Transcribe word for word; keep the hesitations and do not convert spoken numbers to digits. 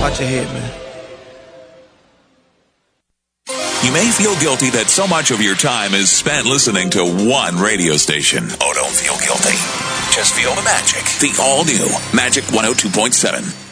Watch your head, man. You may feel guilty that so much of your time is spent listening to one radio station. Oh, don't feel guilty. Just feel the magic. The all-new Magic one oh two point seven.